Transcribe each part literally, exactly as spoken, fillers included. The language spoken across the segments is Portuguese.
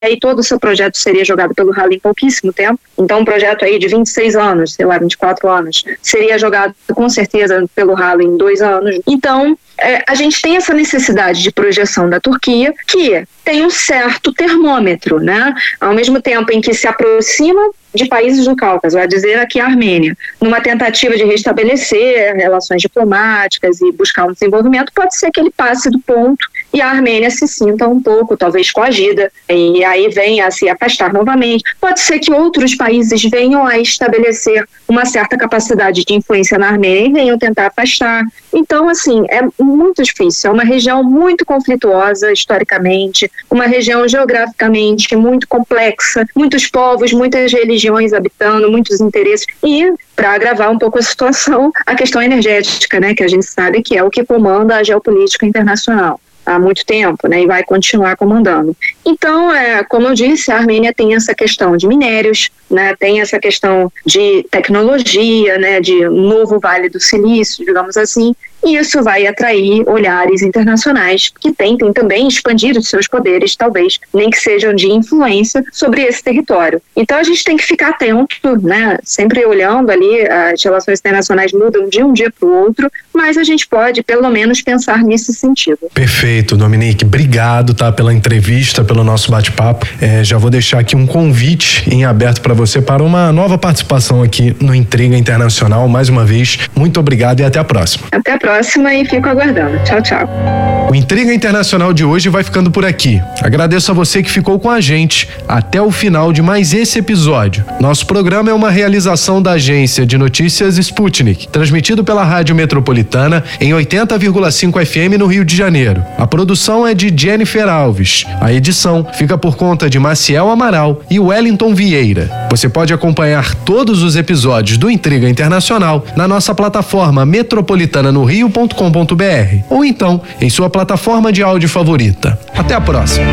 aí todo o seu projeto seria jogado pelo ralo em pouquíssimo tempo. Então um projeto aí de vinte e seis anos, sei lá, vinte e quatro anos, seria jogado com certeza pelo ralo em dois anos. Então é, a gente tem essa necessidade de projeção da Turquia, que tem um certo termômetro, né? Ao mesmo tempo em que se aproxima de países do Cáucaso, a dizer aqui a Armênia, numa tentativa de restabelecer relações diplomáticas e buscar um desenvolvimento, pode ser que ele passe do ponto e a Armênia se sinta um pouco, talvez coagida, e aí venha a se afastar novamente. Pode ser que outros países venham a estabelecer uma certa capacidade de influência na Armênia e venham tentar afastar. Então, assim, é muito difícil, é uma região muito conflituosa historicamente, uma região geograficamente muito complexa, muitos povos, muitas religiões habitando, muitos interesses, e para agravar um pouco a situação, a questão energética, né, que a gente sabe que é o que comanda a geopolítica internacional há muito tempo, né, e vai continuar comandando. Então, é, como eu disse, a Armênia tem essa questão de minérios, né, tem essa questão de tecnologia, né, de um novo Vale do Silício, digamos assim, e isso vai atrair olhares internacionais que tentem também expandir os seus poderes, talvez, nem que sejam de influência sobre esse território. Então a gente tem que ficar atento, né, sempre olhando ali, as relações internacionais mudam de um dia para o outro, mas a gente pode pelo menos pensar nesse sentido. Perfeito, Dominique, obrigado, tá, pela entrevista, pelo nosso bate-papo. É, já vou deixar aqui um convite em aberto para você para uma nova participação aqui no Intriga Internacional. Mais uma vez, muito obrigado e até a próxima. Até a próxima e fico aguardando. Tchau, tchau. O Intriga Internacional de hoje vai ficando por aqui. Agradeço a você que ficou com a gente até o final de mais esse episódio. Nosso programa é uma realização da agência de notícias Sputnik, transmitido pela Rádio Metropolitana em oitenta vírgula cinco F M no Rio de Janeiro. A produção é de Jennifer Alves. A edição fica por conta de Maciel Amaral e Wellington Vieira. Você pode acompanhar todos os episódios do Intriga Internacional na nossa plataforma metropolitana no rio ponto com ponto b r ou então em sua plataforma de áudio favorita. Até a próxima.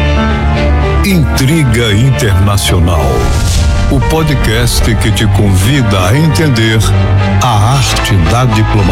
Intriga Internacional, o podcast que te convida a entender a arte da diplomacia.